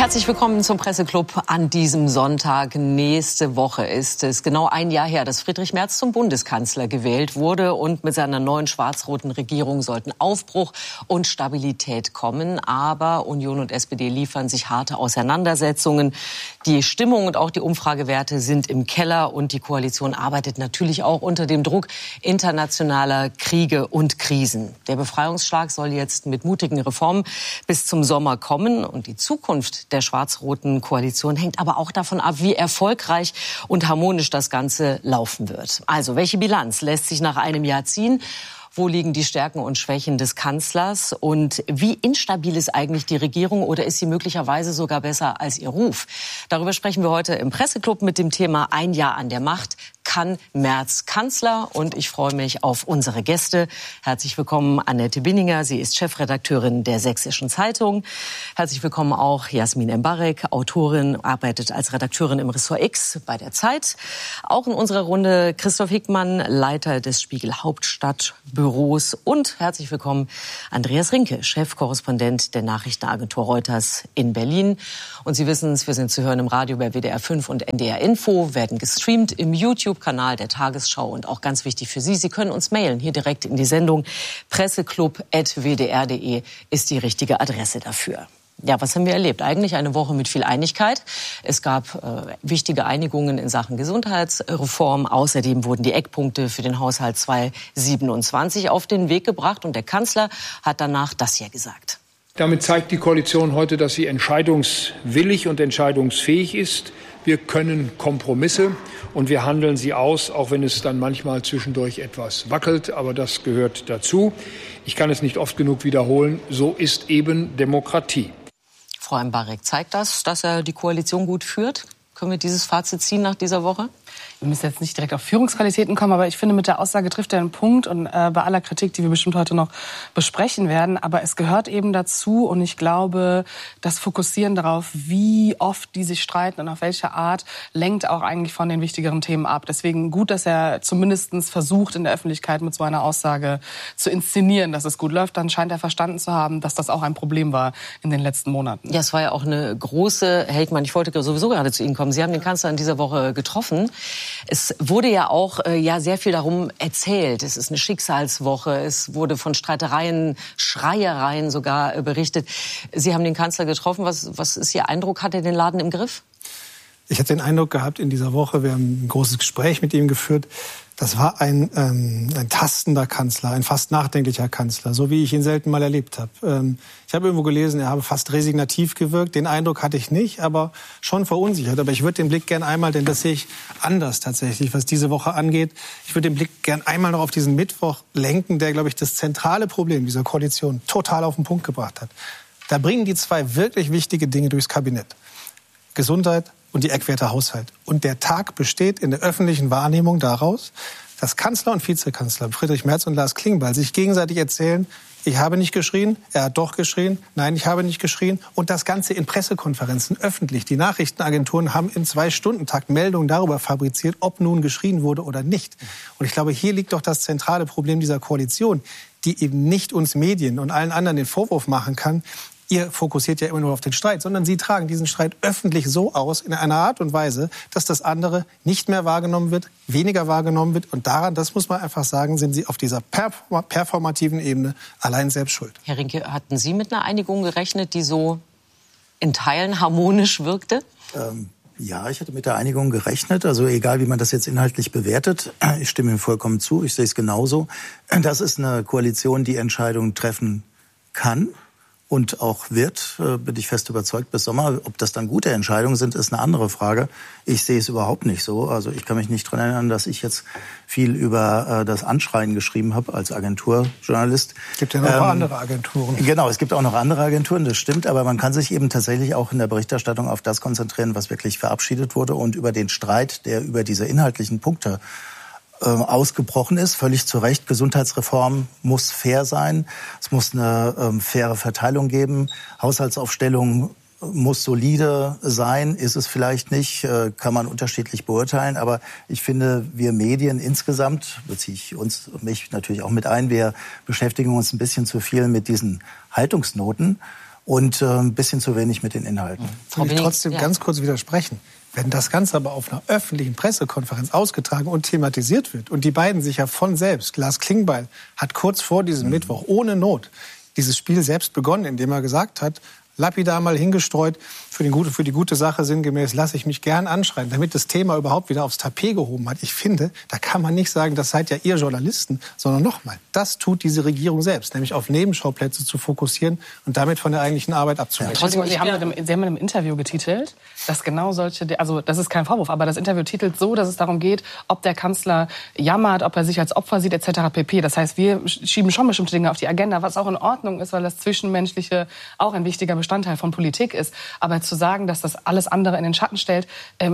Herzlich willkommen zum Presseclub an diesem Sonntag. Nächste Woche ist es genau ein Jahr her, dass Friedrich Merz zum Bundeskanzler gewählt wurde. Und mit seiner neuen schwarz-roten Regierung sollten Aufbruch und Stabilität kommen. Aber Union und SPD liefern sich harte Auseinandersetzungen. Die Stimmung und auch die Umfragewerte sind im Keller. Und die Koalition arbeitet natürlich auch unter dem Druck internationaler Kriege und Krisen. Der Befreiungsschlag soll jetzt mit mutigen Reformen bis zum Sommer kommen. Und die Zukunft der schwarz-roten Koalition hängt aber auch davon ab, wie erfolgreich und harmonisch das Ganze laufen wird. Also, welche Bilanz lässt sich nach einem Jahr ziehen? Wo liegen die Stärken und Schwächen des Kanzlers? Und wie instabil ist eigentlich die Regierung oder ist sie möglicherweise sogar besser als ihr Ruf? Darüber sprechen wir heute im Presseclub mit dem Thema Ein Jahr an der Macht. Kann Merz Kanzler? Und ich freue mich auf unsere Gäste. Herzlich willkommen Annette Binninger. Sie ist Chefredakteurin der Sächsischen Zeitung. Herzlich willkommen auch Jasmin Embarek, Autorin, arbeitet als Redakteurin im Ressort X bei der Zeit. Auch in unserer Runde Christoph Hickmann, Leiter des Spiegel Hauptstadtbüros. Und herzlich willkommen Andreas Rinke, Chefkorrespondent der Nachrichtenagentur Reuters in Berlin. Und Sie wissen es, wir sind zu hören im Radio bei WDR 5 und NDR Info, werden gestreamt im YouTube-Kanal der Tagesschau und auch ganz wichtig für Sie, Sie können uns mailen, hier direkt in die Sendung. Presseclub@wdr.de ist die richtige Adresse dafür. Ja, was haben wir erlebt? Eigentlich eine Woche mit viel Einigkeit. Es gab wichtige Einigungen in Sachen Gesundheitsreform. Außerdem wurden die Eckpunkte für den Haushalt 2027 auf den Weg gebracht. Und der Kanzler hat danach das hier gesagt. Damit zeigt die Koalition heute, dass sie entscheidungswillig und entscheidungsfähig ist. Wir können Kompromisse und wir handeln sie aus, auch wenn es dann manchmal zwischendurch etwas wackelt. Aber das gehört dazu. Ich kann es nicht oft genug wiederholen. So ist eben Demokratie. Frau Embarek, zeigt das, dass er die Koalition gut führt? Können wir dieses Fazit ziehen nach dieser Woche? Wir müssen jetzt nicht direkt auf Führungsqualitäten kommen, aber ich finde, mit der Aussage trifft er einen Punkt und bei aller Kritik, die wir bestimmt heute noch besprechen werden, aber es gehört eben dazu und ich glaube, das Fokussieren darauf, wie oft die sich streiten und auf welche Art, lenkt auch eigentlich von den wichtigeren Themen ab. Deswegen gut, dass er zumindest versucht, in der Öffentlichkeit mit so einer Aussage zu inszenieren, dass es gut läuft. Dann scheint er verstanden zu haben, dass das auch ein Problem war in den letzten Monaten. Ja, es war ja auch eine große, Herr Hickmann, ich wollte sowieso gerade zu Ihnen kommen. Sie haben den Kanzler in dieser Woche getroffen. Es wurde ja auch sehr viel darum erzählt. Es ist eine Schicksalswoche. Es wurde von Streitereien, Schreiereien sogar berichtet. Sie haben den Kanzler getroffen. Was ist Ihr Eindruck? Hat er den Laden im Griff? Ich hatte den Eindruck gehabt in dieser Woche, wir haben ein großes Gespräch mit ihm geführt. Das war ein tastender Kanzler, ein fast nachdenklicher Kanzler, so wie ich ihn selten mal erlebt habe. Ich habe irgendwo gelesen, er habe fast resignativ gewirkt. Den Eindruck hatte ich nicht, aber schon verunsichert. Aber ich würde den Blick gern einmal, denn das sehe ich anders tatsächlich, was diese Woche angeht. Ich würde den Blick gern einmal noch auf diesen Mittwoch lenken, der, glaube ich, das zentrale Problem dieser Koalition total auf den Punkt gebracht hat. Da bringen die zwei wirklich wichtige Dinge durchs Kabinett. Gesundheit und die Eckwerte Haushalt. Und der Tag besteht in der öffentlichen Wahrnehmung daraus, dass Kanzler und Vizekanzler Friedrich Merz und Lars Klingbeil sich gegenseitig erzählen, ich habe nicht geschrien, er hat doch geschrien, nein, ich habe nicht geschrien. Und das Ganze in Pressekonferenzen öffentlich. Die Nachrichtenagenturen haben in 2-Stunden-Takt Meldungen darüber fabriziert, ob nun geschrien wurde oder nicht. Und ich glaube, hier liegt doch das zentrale Problem dieser Koalition, die eben nicht uns Medien und allen anderen den Vorwurf machen kann, ihr fokussiert ja immer nur auf den Streit, sondern sie tragen diesen Streit öffentlich so aus, in einer Art und Weise, dass das andere nicht mehr wahrgenommen wird, weniger wahrgenommen wird. Und daran, das muss man einfach sagen, sind sie auf dieser performativen Ebene allein selbst schuld. Herr Rinke, hatten Sie mit einer Einigung gerechnet, die so in Teilen harmonisch wirkte? Ja, ich hatte mit der Einigung gerechnet. Also egal, wie man das jetzt inhaltlich bewertet, ich stimme ihm vollkommen zu, ich sehe es genauso. Das ist eine Koalition, die Entscheidungen treffen kann. Und auch wird, bin ich fest überzeugt, bis Sommer. Ob das dann gute Entscheidungen sind, ist eine andere Frage. Ich sehe es überhaupt nicht so. Also ich kann mich nicht daran erinnern, dass ich jetzt viel über das Anschreien geschrieben habe als Agenturjournalist. Es gibt ja noch andere Agenturen. Genau, es gibt auch noch andere Agenturen, das stimmt. Aber man kann sich eben tatsächlich auch in der Berichterstattung auf das konzentrieren, was wirklich verabschiedet wurde und über den Streit, der über diese inhaltlichen Punkte ausgebrochen ist, völlig zu Recht. Gesundheitsreform muss fair sein. Es muss eine faire Verteilung geben. Haushaltsaufstellung muss solide sein, ist es vielleicht nicht, kann man unterschiedlich beurteilen. Aber ich finde, wir Medien insgesamt, beziehe ich uns und mich natürlich auch mit ein, wir beschäftigen uns ein bisschen zu viel mit diesen Haltungsnoten. und ein bisschen zu wenig mit den Inhalten. Will ich trotzdem ganz kurz widersprechen. Wenn das Ganze aber auf einer öffentlichen Pressekonferenz ausgetragen und thematisiert wird und die beiden sich ja von selbst, Lars Klingbeil hat kurz vor diesem Mittwoch ohne Not dieses Spiel selbst begonnen, indem er gesagt hat, lapidar mal hingestreut, für die gute Sache sinngemäß, lasse ich mich gern anschreiben, damit das Thema überhaupt wieder aufs Tapet gehoben hat. Ich finde, da kann man nicht sagen, das seid ja ihr Journalisten, sondern nochmal, das tut diese Regierung selbst, nämlich auf Nebenschauplätze zu fokussieren und damit von der eigentlichen Arbeit abzulenken. Ja. Sie haben in einem Interview getitelt, dass genau solche, also das ist kein Vorwurf, aber das Interview titelt so, dass es darum geht, ob der Kanzler jammert, ob er sich als Opfer sieht, etc. pp. Das heißt, wir schieben schon bestimmte Dinge auf die Agenda, was auch in Ordnung ist, weil das Zwischenmenschliche auch ein wichtiger Bestandteil von Politik ist. Aber zu sagen, dass das alles andere in den Schatten stellt,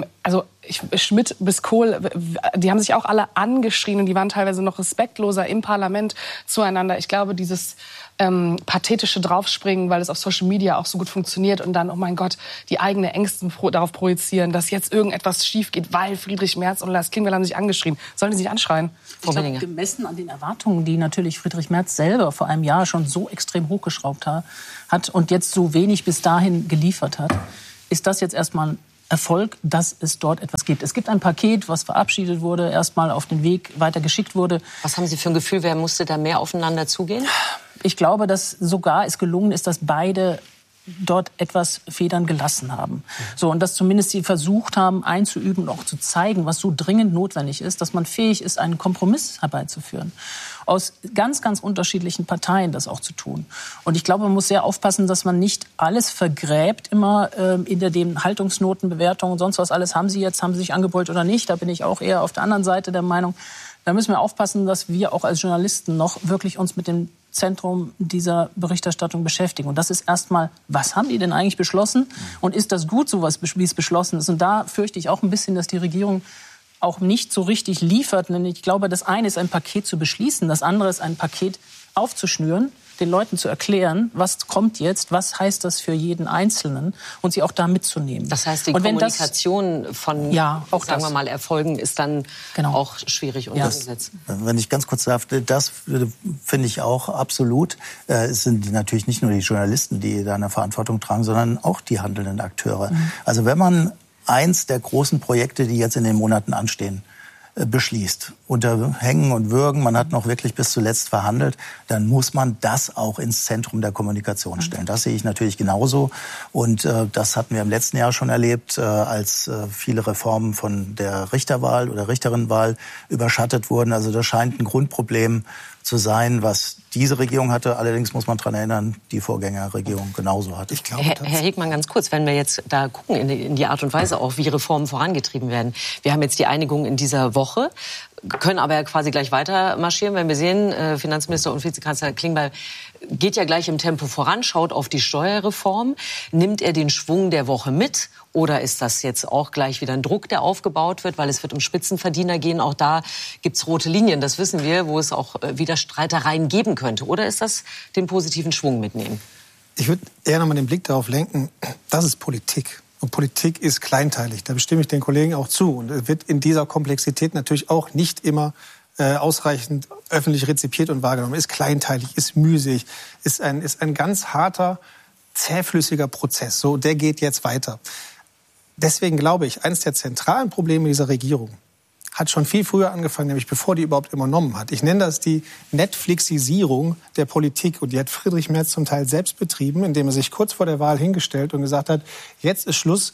Schmidt bis Kohl, die haben sich auch alle angeschrien und die waren teilweise noch respektloser im Parlament zueinander. Ich glaube, dieses pathetische Draufspringen, weil es auf Social Media auch so gut funktioniert und dann, oh mein Gott, die eigene Ängste darauf projizieren, dass jetzt irgendetwas schief geht, weil Friedrich Merz und Lars Klingbeil haben sich angeschrien. Sollen die sich anschreien? Ich glaube, gemessen an den Erwartungen, die natürlich Friedrich Merz selber vor einem Jahr schon so extrem hochgeschraubt hat und jetzt so wenig bis dahin geliefert hat, ist das jetzt erstmal ein Erfolg, dass es dort etwas gibt. Es gibt ein Paket, was verabschiedet wurde, erstmal auf den Weg weitergeschickt wurde. Was haben Sie für ein Gefühl, wer musste da mehr aufeinander zugehen? Ich glaube, dass sogar es gelungen ist, dass beide dort etwas Federn gelassen haben. So, und dass zumindest sie versucht haben, einzuüben und auch zu zeigen, was so dringend notwendig ist, dass man fähig ist, einen Kompromiss herbeizuführen. Aus ganz, ganz unterschiedlichen Parteien das auch zu tun. Und ich glaube, man muss sehr aufpassen, dass man nicht alles vergräbt, immer in den Haltungsnotenbewertungen und sonst was alles. Haben sie sich angebrüllt oder nicht? Da bin ich auch eher auf der anderen Seite der Meinung. Da müssen wir aufpassen, dass wir auch als Journalisten noch wirklich uns mit dem Zentrum dieser Berichterstattung beschäftigen. Und das ist erstmal, was haben die denn eigentlich beschlossen? Und ist das gut, so wie es beschlossen ist? Und da fürchte ich auch ein bisschen, dass die Regierung auch nicht so richtig liefert. Denn ich glaube, das eine ist, ein Paket zu beschließen. Das andere ist, ein Paket aufzuschnüren, den Leuten zu erklären, was kommt jetzt, was heißt das für jeden Einzelnen und sie auch da mitzunehmen. Das heißt, die Kommunikation von, sagen wir mal, Erfolgen ist dann auch schwierig umzusetzen. Wenn ich ganz kurz darf, das finde ich auch absolut. Es sind natürlich nicht nur die Journalisten, die da eine Verantwortung tragen, sondern auch die handelnden Akteure. Also wenn man eins der großen Projekte, die jetzt in den Monaten anstehen, beschließt, unter Hängen und Würgen, man hat noch wirklich bis zuletzt verhandelt, dann muss man das auch ins Zentrum der Kommunikation stellen. Das sehe ich natürlich genauso und das hatten wir im letzten Jahr schon erlebt, als viele Reformen von der Richterwahl oder Richterinnenwahl überschattet wurden. Also das scheint ein Grundproblem zu sein, was diese Regierung hatte. Allerdings muss man daran erinnern, die Vorgängerregierung genauso hatte. Ich glaube, Herr Hegmann, ganz kurz, wenn wir jetzt da gucken in die Art und Weise auch, wie Reformen vorangetrieben werden. Wir haben jetzt die Einigung in dieser Woche, können aber ja quasi gleich weiter marschieren, wenn wir sehen, Finanzminister und Vizekanzler Klingbeil geht ja gleich im Tempo voran, schaut auf die Steuerreform. Nimmt er den Schwung der Woche mit? Oder ist das jetzt auch gleich wieder ein Druck, der aufgebaut wird, weil es wird um Spitzenverdiener gehen? Auch da gibt's rote Linien, das wissen wir, wo es auch wieder Streitereien geben könnte. Oder ist das den positiven Schwung mitnehmen? Ich würde eher nochmal den Blick darauf lenken, das ist Politik. Und Politik ist kleinteilig, da bestimme ich den Kollegen auch zu. Und es wird in dieser Komplexität natürlich auch nicht immer ausreichend öffentlich rezipiert und wahrgenommen. Ist kleinteilig, ist mühselig, ist ein ganz harter, zähflüssiger Prozess. So, der geht jetzt weiter. Deswegen glaube ich, eines der zentralen Probleme dieser Regierung hat schon viel früher angefangen, nämlich bevor die überhaupt übernommen hat. Ich nenne das die Netflixisierung der Politik. Und die hat Friedrich Merz zum Teil selbst betrieben, indem er sich kurz vor der Wahl hingestellt und gesagt hat, jetzt ist Schluss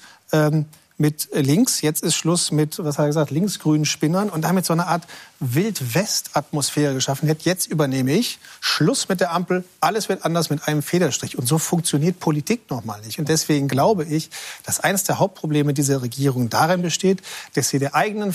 mit links, jetzt ist Schluss mit, was hat er gesagt, linksgrünen Spinnern und damit so eine Art Wild-West-Atmosphäre geschaffen hat. Jetzt übernehme ich, Schluss mit der Ampel, alles wird anders mit einem Federstrich. Und so funktioniert Politik nochmal nicht. Und deswegen glaube ich, dass eines der Hauptprobleme dieser Regierung darin besteht, dass sie den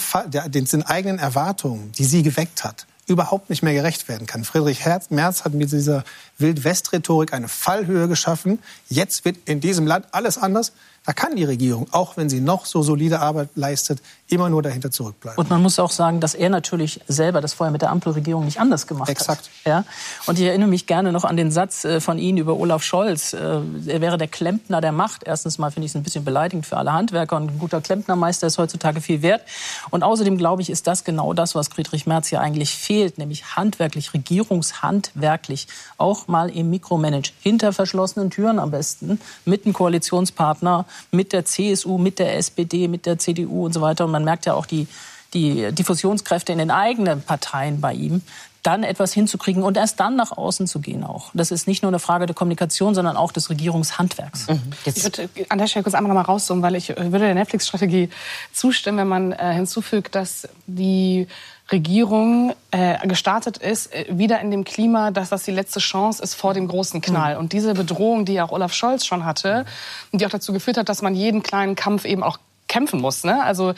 eigenen Erwartungen, die sie geweckt hat, überhaupt nicht mehr gerecht werden kann. Friedrich Merz hat mit dieser Wild-West-Rhetorik eine Fallhöhe geschaffen. Jetzt wird in diesem Land alles anders. Da kann die Regierung, auch wenn sie noch so solide Arbeit leistet, immer nur dahinter zurückbleiben. Und man muss auch sagen, dass er natürlich selber das vorher mit der Ampelregierung nicht anders gemacht Exakt. hat. Ja? Und ich erinnere mich gerne noch an den Satz von Ihnen über Olaf Scholz. Er wäre der Klempner der Macht. Erstens mal finde ich es ein bisschen beleidigend für alle Handwerker. Und ein guter Klempnermeister ist heutzutage viel wert. Und außerdem, glaube ich, ist das genau das, was Friedrich Merz hier eigentlich fehlt. Nämlich handwerklich, regierungshandwerklich. Auch mal im Mikromanage. Hinter verschlossenen Türen am besten. Mit einem Koalitionspartner, mit der CSU, mit der SPD, mit der CDU und so weiter. Und man merkt ja auch die Diffusionskräfte in den eigenen Parteien bei ihm, dann etwas hinzukriegen und erst dann nach außen zu gehen auch. Das ist nicht nur eine Frage der Kommunikation, sondern auch des Regierungshandwerks. Ich würde an der Stelle kurz einmal noch mal rauszoomen, weil ich würde der Netflix-Strategie zustimmen, wenn man hinzufügt, dass die Regierung gestartet ist, wieder in dem Klima, dass das die letzte Chance ist vor dem großen Knall. Und diese Bedrohung, die auch Olaf Scholz schon hatte und die auch dazu geführt hat, dass man jeden kleinen Kampf eben auch kämpfen muss. Ne? Also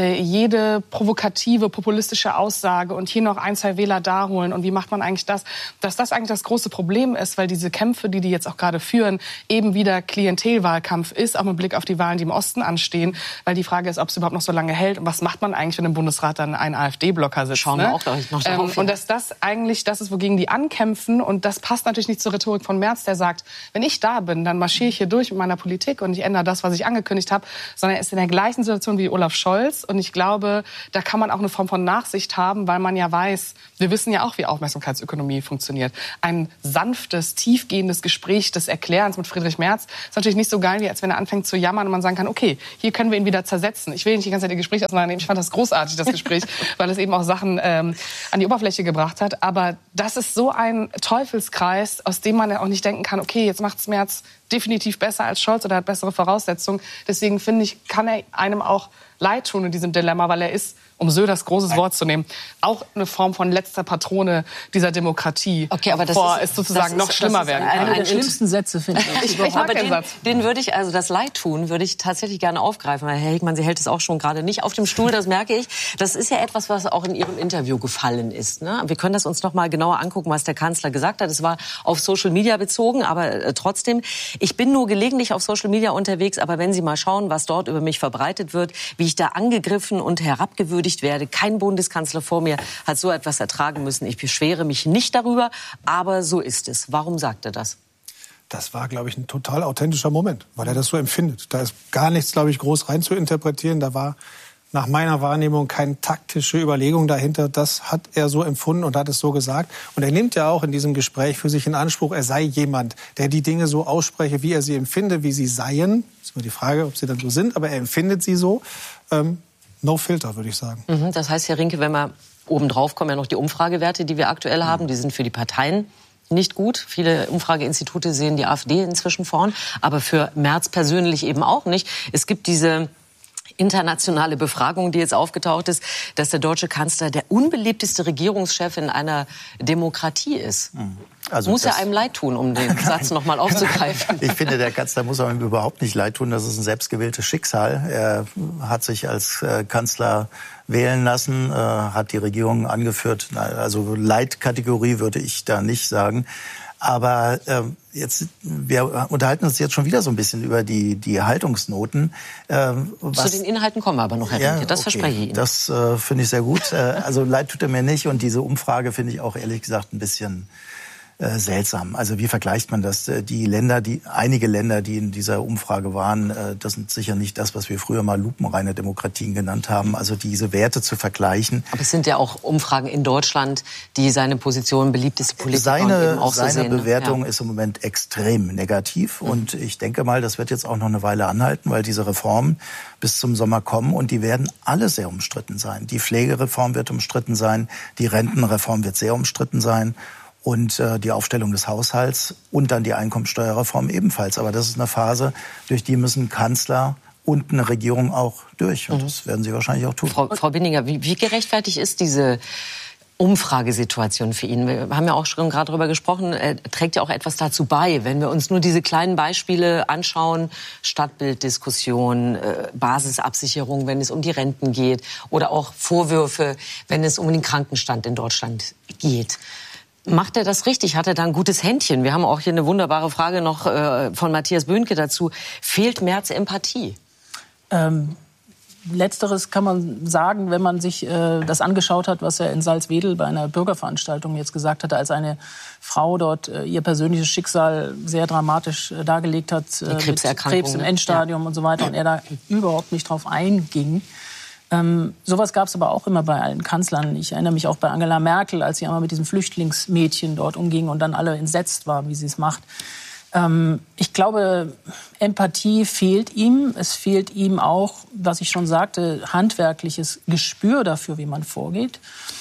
jede provokative, populistische Aussage und hier noch 1, 2 Wähler da holen und wie macht man eigentlich das, dass das eigentlich das große Problem ist, weil diese Kämpfe, die jetzt auch gerade führen, eben wieder Klientelwahlkampf ist, auch mit Blick auf die Wahlen, die im Osten anstehen, weil die Frage ist, ob es überhaupt noch so lange hält und was macht man eigentlich, wenn im Bundesrat dann ein AfD-Blocker sitzt. Schauen wir auch gleich noch darauf. Und dass das eigentlich das ist, wogegen die ankämpfen und das passt natürlich nicht zur Rhetorik von Merz, der sagt, wenn ich da bin, dann marschiere ich hier durch mit meiner Politik und ich ändere das, was ich angekündigt habe, sondern er ist in der gleichen Situation wie Olaf Scholz. Und ich glaube, da kann man auch eine Form von Nachsicht haben, weil man ja weiß, wir wissen ja auch, wie Aufmerksamkeitsökonomie funktioniert. Ein sanftes, tiefgehendes Gespräch des Erklärens mit Friedrich Merz ist natürlich nicht so geil, wie als wenn er anfängt zu jammern und man sagen kann, okay, hier können wir ihn wieder zersetzen. Ich will nicht die ganze Zeit die Gespräche auseinandernehmen. Ich fand das großartig, das Gespräch, weil es eben auch Sachen an die Oberfläche gebracht hat. Aber das ist so ein Teufelskreis, aus dem man ja auch nicht denken kann, okay, jetzt macht's Merz definitiv besser als Scholz oder hat bessere Voraussetzungen. Deswegen finde ich, kann er einem auch leid tun in diesem Dilemma, weil er ist, um Söders großes Wort zu nehmen, auch eine Form von letzter Patrone dieser Demokratie. Okay, aber das ist sozusagen noch schlimmer werden kann. Einer der schlimmsten Sätze, finde ich. Ich mag den Satz. Den würde ich, also das Leidtun, würde ich tatsächlich gerne aufgreifen. Weil Herr Hegmann, Sie hält es auch schon gerade nicht auf dem Stuhl, das merke ich. Das ist ja etwas, was auch in Ihrem Interview gefallen ist. Ne? Wir können das uns noch mal genauer angucken, was der Kanzler gesagt hat. Es war auf Social Media bezogen, aber trotzdem, ich bin nur gelegentlich auf Social Media unterwegs, aber wenn Sie mal schauen, was dort über mich verbreitet wird, wie ich da angegriffen und herabgewürdigt werde, kein Bundeskanzler vor mir hat so etwas ertragen müssen. Ich beschwere mich nicht darüber, aber so ist es. Warum sagt er das? Das war, glaube ich, ein total authentischer Moment, weil er das so empfindet. Da ist gar nichts, glaube ich, groß rein zu interpretieren. Da war nach meiner Wahrnehmung keine taktische Überlegung dahinter. Das hat er so empfunden und hat es so gesagt. Und er nimmt ja auch in diesem Gespräch für sich in Anspruch, er sei jemand, der die Dinge so ausspreche, wie er sie empfinde, wie sie seien. Das ist immer die Frage, ob sie dann so sind, aber er empfindet sie so. No filter, würde ich sagen. Das heißt, Herr Rinke, wenn wir obendrauf kommen ja noch die Umfragewerte, die wir aktuell haben, die sind für die Parteien nicht gut. Viele Umfrageinstitute sehen die AfD inzwischen vorn, aber für Merz persönlich eben auch nicht. Es gibt diese internationale Befragung, die jetzt aufgetaucht ist, dass der deutsche Kanzler der unbeliebteste Regierungschef in einer Demokratie ist. Also muss er einem leid tun, um den Satz noch mal aufzugreifen? Ich finde, der Kanzler muss einem überhaupt nicht leid tun. Das ist ein selbstgewähltes Schicksal. Er hat sich als Kanzler wählen lassen, hat die Regierung angeführt. Also Leidkategorie würde ich da nicht sagen. Aber wir unterhalten uns jetzt schon wieder so ein bisschen über die Haltungsnoten. Zu den Inhalten kommen wir aber noch, Herr Rinke, das verspreche ich Ihnen. Das finde ich sehr gut. Also leid tut er mir nicht. Und diese Umfrage finde ich auch ehrlich gesagt ein bisschen seltsam. Also wie vergleicht man das? Einige Länder, die in dieser Umfrage waren, das sind sicher nicht das, was wir früher mal lupenreine Demokratien genannt haben. Also diese Werte zu vergleichen. Aber es sind ja auch Umfragen in Deutschland, die seine Position beliebteste Politiker eben auch so sehen. Seine Bewertung ist im Moment extrem negativ. Und ich denke mal, das wird jetzt auch noch eine Weile anhalten, weil diese Reformen bis zum Sommer kommen und die werden alle sehr umstritten sein. Die Pflegereform wird umstritten sein, die Rentenreform wird sehr umstritten sein. Und die Aufstellung des Haushalts und dann die Einkommensteuerreform ebenfalls. Aber das ist eine Phase, durch die müssen Kanzler und eine Regierung auch durch. Und das werden sie wahrscheinlich auch tun. Frau Binninger, wie gerechtfertigt ist diese Umfragesituation für ihn? Wir haben ja auch schon gerade darüber gesprochen, trägt ja auch etwas dazu bei, wenn wir uns nur diese kleinen Beispiele anschauen, Stadtbilddiskussion, Basisabsicherung, wenn es um die Renten geht oder auch Vorwürfe, wenn es um den Krankenstand in Deutschland geht. Macht er das richtig? Hat er da ein gutes Händchen? Wir haben auch hier eine wunderbare Frage noch von Matthias Böhnke dazu. Fehlt Merz Empathie? Letzteres kann man sagen, wenn man sich das angeschaut hat, was er in Salzwedel bei einer Bürgerveranstaltung jetzt gesagt hatte, als eine Frau dort ihr persönliches Schicksal sehr dramatisch dargelegt hat, mit Krebs im Endstadium und so weiter, und er da überhaupt nicht drauf einging. Sowas gab es aber auch immer bei allen Kanzlern. Ich erinnere mich auch bei Angela Merkel, als sie einmal mit diesem Flüchtlingsmädchen dort umging und dann alle entsetzt war, wie sie es macht. Ich glaube, Empathie fehlt ihm. Es fehlt ihm auch, was ich schon sagte, handwerkliches Gespür dafür, wie man vorgeht.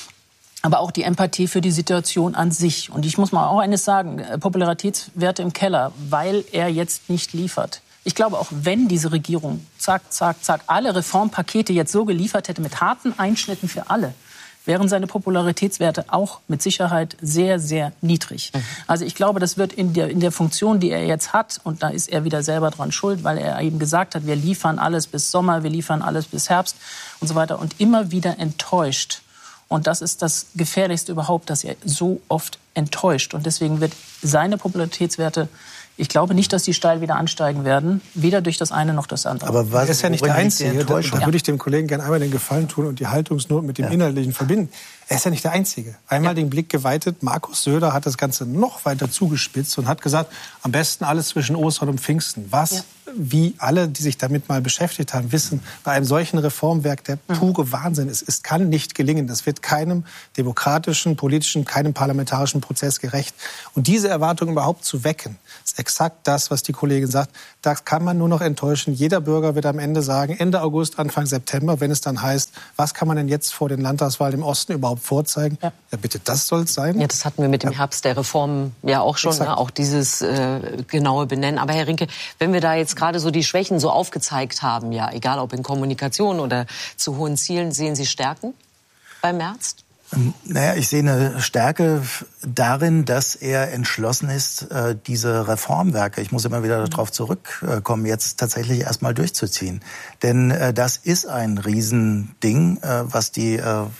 Aber auch die Empathie für die Situation an sich. Und ich muss mal auch eines sagen, Popularitätswerte im Keller, weil er jetzt nicht liefert. Ich glaube, auch wenn diese Regierung zack, alle Reformpakete jetzt so geliefert hätte, mit harten Einschnitten für alle, wären seine Popularitätswerte auch mit Sicherheit sehr, sehr niedrig. Also ich glaube, das wird in der Funktion, die er jetzt hat, und da ist er wieder selber dran schuld, weil er eben gesagt hat, wir liefern alles bis Sommer, wir liefern alles bis Herbst und so weiter, und immer wieder enttäuscht. Und das ist das Gefährlichste überhaupt, dass er so oft enttäuscht. Und deswegen wird seine Popularitätswerte, ich glaube nicht, dass die steil wieder ansteigen werden, weder durch das eine noch das andere. Aber er ist ja nicht der Einzige. Da würde ich dem Kollegen gerne einmal den Gefallen tun und die Haltungsnot mit dem Inhaltlichen verbinden. Er ist ja nicht der Einzige. Einmal den Blick geweitet. Markus Söder hat das Ganze noch weiter zugespitzt und hat gesagt, am besten alles zwischen Ostern und Pfingsten. Was, wie alle, die sich damit mal beschäftigt haben, wissen, bei einem solchen Reformwerk der pure Wahnsinn ist. Es kann nicht gelingen. Das wird keinem demokratischen, politischen, keinem parlamentarischen Prozess gerecht. Und diese Erwartung überhaupt zu wecken, ist exakt das, was die Kollegin sagt. Das kann man nur noch enttäuschen. Jeder Bürger wird am Ende sagen, Ende August, Anfang September, wenn es dann heißt, was kann man denn jetzt vor den Landtagswahlen im Osten überhaupt vorzeigen? Ja, bitte, das soll es sein. Ja, das hatten wir mit dem Herbst der Reformen ja auch schon, ne? Auch dieses genaue Benennen. Aber Herr Rinke, wenn wir da jetzt gerade so die Schwächen so aufgezeigt haben, ja, egal ob in Kommunikation oder zu hohen Zielen, sehen Sie Stärken bei Merz? Naja, ich sehe eine Stärke darin, dass er entschlossen ist, diese Reformwerke, ich muss immer wieder darauf zurückkommen, jetzt tatsächlich erstmal durchzuziehen. Denn das ist ein Riesending, was die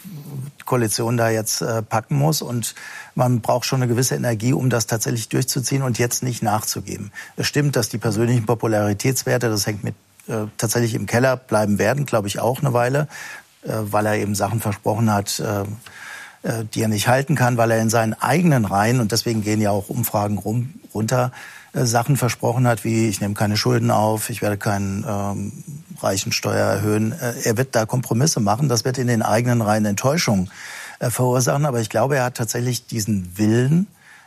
Koalition da jetzt packen muss. Und man braucht schon eine gewisse Energie, um das tatsächlich durchzuziehen und jetzt nicht nachzugeben. Es stimmt, dass die persönlichen Popularitätswerte, das hängt mit tatsächlich im Keller bleiben werden, glaube ich, auch eine Weile, weil er eben Sachen versprochen hat, die er nicht halten kann, weil er in seinen eigenen Reihen, und deswegen gehen ja auch Umfragen runter, Sachen versprochen hat, wie ich nehme keine Schulden auf, ich werde keine Reichensteuer erhöhen. Er wird da Kompromisse machen, das wird in den eigenen Reihen Enttäuschung verursachen, aber ich glaube, er hat tatsächlich diesen Willen,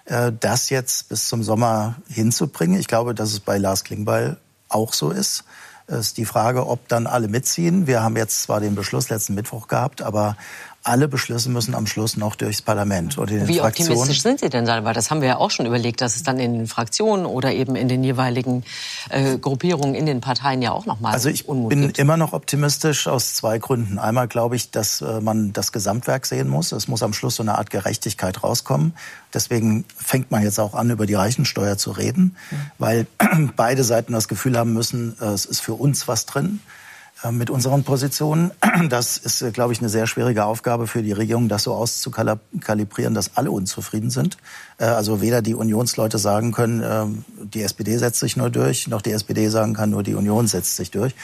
das jetzt bis zum Sommer hinzubringen. Ich glaube, dass es bei Lars Klingbeil auch so ist. Es ist die Frage, ob dann alle mitziehen. Wir haben jetzt zwar den Beschluss letzten Mittwoch gehabt, aber alle Beschlüsse müssen am Schluss noch durchs Parlament. Und in den Wie Fraktionen. optimistisch sind Sie denn da? Weil das haben wir ja auch schon überlegt, dass es dann in den Fraktionen oder eben in den jeweiligen Gruppierungen in den Parteien ja auch nochmal Also ich bin immer noch optimistisch aus zwei Gründen. Einmal glaube ich, dass man das Gesamtwerk sehen muss. Es muss am Schluss so eine Art Gerechtigkeit rauskommen. Deswegen fängt man jetzt auch an, über die Reichensteuer zu reden, weil beide Seiten das Gefühl haben müssen, es ist für uns was drin. Mit unseren Positionen. Das ist, glaube ich, eine sehr schwierige Aufgabe für die Regierung, das so auszukalibrieren, dass alle unzufrieden sind. Also weder die Unionsleute sagen können, die SPD setzt sich nur durch, noch die SPD sagen kann, nur die Union setzt sich durch.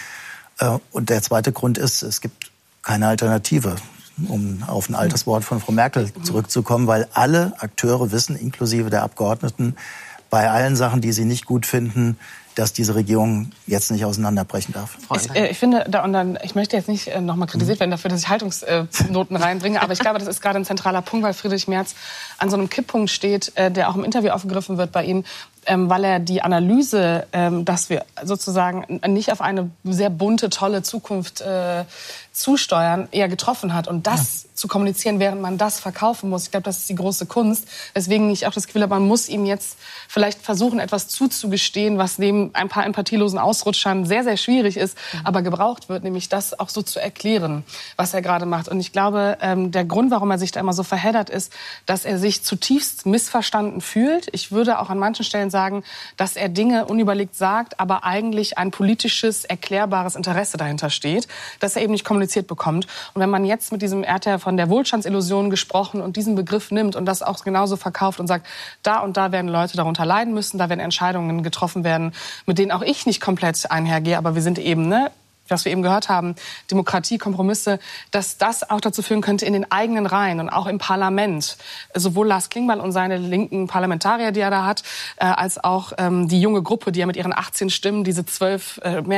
Und der zweite Grund ist, es gibt keine Alternative, um auf ein altes Wort von Frau Merkel zurückzukommen, weil alle Akteure wissen, inklusive der Abgeordneten, bei allen Sachen, die sie nicht gut finden, dass diese Regierung jetzt nicht auseinanderbrechen darf. Ich finde, ich möchte jetzt nicht nochmal kritisiert werden dafür, dass ich Haltungsnoten reinbringe, aber ich glaube, das ist gerade ein zentraler Punkt, weil Friedrich Merz an so einem Kipppunkt steht, der auch im Interview aufgegriffen wird bei ihm, weil er die Analyse, dass wir sozusagen nicht auf eine sehr bunte, tolle Zukunft zusteuern, eher getroffen hat. Und das zu kommunizieren, während man das verkaufen muss, ich glaube, das ist die große Kunst. Weswegen ich auch das Gefühl habe, man muss ihm jetzt vielleicht versuchen, etwas zuzugestehen, was neben ein paar empathielosen Ausrutschern sehr, sehr schwierig ist, aber gebraucht wird, nämlich das auch so zu erklären, was er gerade macht. Und ich glaube, der Grund, warum er sich da immer so verheddert, ist, dass er sich zutiefst missverstanden fühlt. Ich würde auch an manchen Stellen sagen, dass er Dinge unüberlegt sagt, aber eigentlich ein politisches, erklärbares Interesse dahinter steht, dass er eben nicht kommuniziert bekommt. Und wenn man jetzt mit diesem, er hat ja von der Wohlstandsillusion gesprochen und diesen Begriff nimmt und das auch genauso verkauft und sagt, da und da werden Leute darunter leiden müssen, da werden Entscheidungen getroffen werden, mit denen auch ich nicht komplett einhergehe, aber wir sind eben, was wir eben gehört haben, Demokratie, Kompromisse, dass das auch dazu führen könnte in den eigenen Reihen und auch im Parlament, sowohl Lars Klingbeil und seine linken Parlamentarier, die er da hat, als auch die junge Gruppe, die ja mit ihren 18 Stimmen diese 12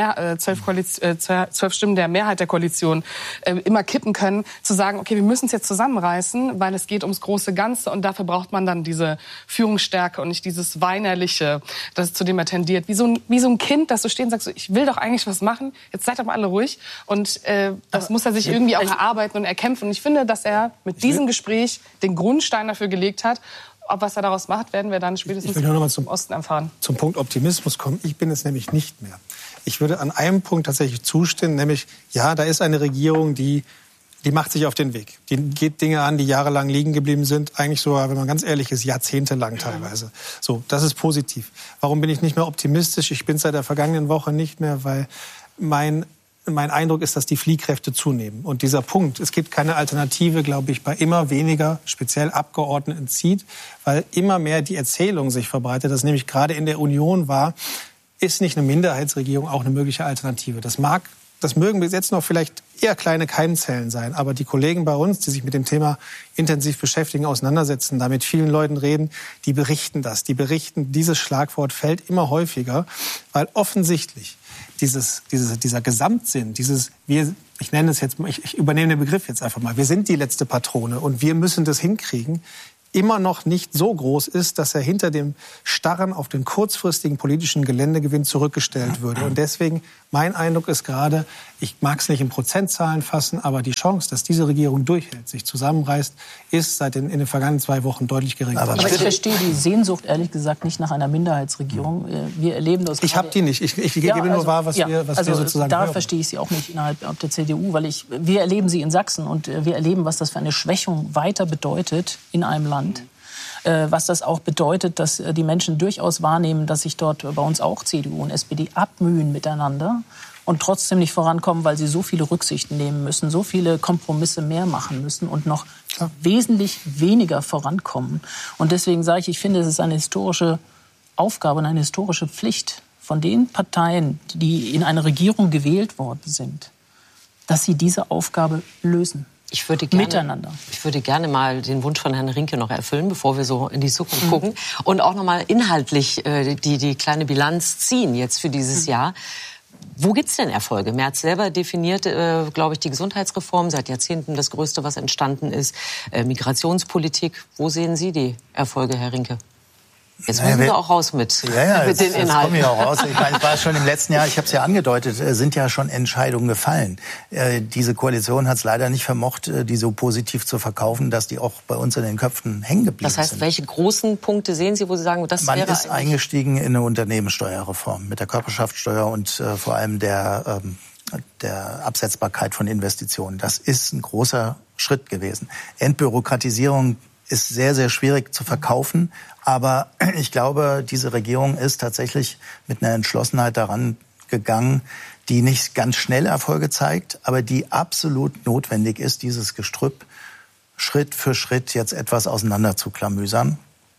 Stimmen der Mehrheit der Koalition immer kippen können, zu sagen, okay, wir müssen es jetzt zusammenreißen, weil es geht ums große Ganze und dafür braucht man dann diese Führungsstärke und nicht dieses Weinerliche, das zu dem er tendiert. Wie so ein Kind, das so steht und sagt, so, ich will doch eigentlich was machen, jetzt seid doch mal alle ruhig. Und das muss er sich irgendwie auch erarbeiten und erkämpfen. Und ich finde, dass er mit diesem Gespräch den Grundstein dafür gelegt hat. Ob was er daraus macht, werden wir dann spätestens im Osten erfahren. Zum Punkt Optimismus kommen. Ich bin es nämlich nicht mehr. Ich würde an einem Punkt tatsächlich zustimmen, nämlich, ja, da ist eine Regierung, die macht sich auf den Weg. Die geht Dinge an, die jahrelang liegen geblieben sind. Eigentlich sogar, wenn man ganz ehrlich ist, jahrzehntelang teilweise. So, das ist positiv. Warum bin ich nicht mehr optimistisch? Ich bin seit der vergangenen Woche nicht mehr, weil mein Eindruck ist, dass die Fliehkräfte zunehmen. Und dieser Punkt, es gibt keine Alternative, glaube ich, bei immer weniger, speziell Abgeordneten zieht, weil immer mehr die Erzählung sich verbreitet, dass nämlich gerade in der Union war, ist nicht eine Minderheitsregierung auch eine mögliche Alternative. Das mögen bis jetzt noch vielleicht eher kleine Keimzellen sein, aber die Kollegen bei uns, die sich mit dem Thema intensiv beschäftigen, auseinandersetzen, da mit vielen Leuten reden, die berichten das. Die berichten, dieses Schlagwort fällt immer häufiger, weil offensichtlich dieser Gesamtsinn, ich nenne es jetzt, ich übernehme den Begriff jetzt einfach mal, wir sind die letzte Patrone und wir müssen das hinkriegen, immer noch nicht so groß ist, dass er hinter dem Starren auf den kurzfristigen politischen Geländegewinn zurückgestellt würde. Und deswegen, mein Eindruck ist gerade, ich mag es nicht in Prozentzahlen fassen, aber die Chance, dass diese Regierung durchhält, sich zusammenreißt, ist in den vergangenen 2 Wochen deutlich geringer. Aber ich verstehe die Sehnsucht, ehrlich gesagt, nicht nach einer Minderheitsregierung. Wir erleben das. Ich habe die nicht. Ich gebe nur wahr, was wir sozusagen da hören. verstehe ich sie auch nicht innerhalb der CDU, weil wir erleben sie in Sachsen und wir erleben, was das für eine Schwächung weiter bedeutet in einem Land. Was das auch bedeutet, dass die Menschen durchaus wahrnehmen, dass sich dort bei uns auch CDU und SPD abmühen miteinander und trotzdem nicht vorankommen, weil sie so viele Rücksichten nehmen müssen, so viele Kompromisse mehr machen müssen und noch wesentlich weniger vorankommen. Und deswegen sage ich finde, es ist eine historische Aufgabe und eine historische Pflicht von den Parteien, die in eine Regierung gewählt worden sind, dass sie diese Aufgabe lösen. Ich würde gerne mal den Wunsch von Herrn Rinke noch erfüllen, bevor wir so in die Zukunft gucken. Und auch noch mal inhaltlich die kleine Bilanz ziehen jetzt für dieses Jahr. Wo gibt's denn Erfolge? Merz selber definiert, glaube ich, die Gesundheitsreform, seit Jahrzehnten das Größte, was entstanden ist. Migrationspolitik. Wo sehen Sie die Erfolge, Herr Rinke? Jetzt müssen wir auch raus mit den Inhalten. Jetzt kommen wir auch raus. Ich meine, es war schon im letzten Jahr, ich habe es ja angedeutet, sind ja schon Entscheidungen gefallen. Diese Koalition hat es leider nicht vermocht, die so positiv zu verkaufen, dass die auch bei uns in den Köpfen hängen geblieben sind. Das heißt, welche großen Punkte sehen Sie, wo Sie sagen, das wäre... Man ist eingestiegen in eine Unternehmenssteuerreform mit der Körperschaftssteuer und vor allem der Absetzbarkeit von Investitionen. Das ist ein großer Schritt gewesen. Entbürokratisierung ist sehr, sehr schwierig zu verkaufen. Aber ich glaube, diese Regierung ist tatsächlich mit einer Entschlossenheit daran gegangen, die nicht ganz schnell Erfolge zeigt, aber die absolut notwendig ist, dieses Gestrüpp Schritt für Schritt jetzt etwas auseinander zu klamüsern.